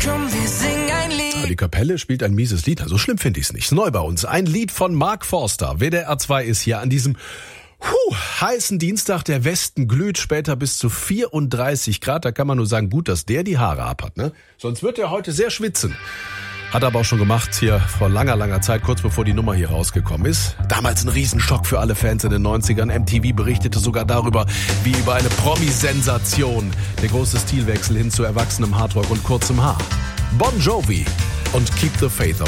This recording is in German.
Komm, wir singen ein Lied. Die Kapelle spielt ein mieses Lied, so schlimm finde ich es nicht. Neu bei uns, ein Lied von Mark Forster. WDR 2 ist hier an diesem heißen Dienstag. Der Westen glüht, später bis zu 34 Grad. Da kann man nur sagen, gut, dass der die Haare abhat, ne? Sonst wird er heute sehr schwitzen. Hat er aber auch schon gemacht hier vor langer Zeit, kurz bevor die Nummer hier rausgekommen ist. Damals ein Riesenschock für alle Fans in den 90ern. MTV berichtete sogar darüber, wie über eine Promi-Sensation. Der große Stilwechsel hin zu erwachsenem Hardrock und kurzem Haar. Bon Jovi und Keep the Faith.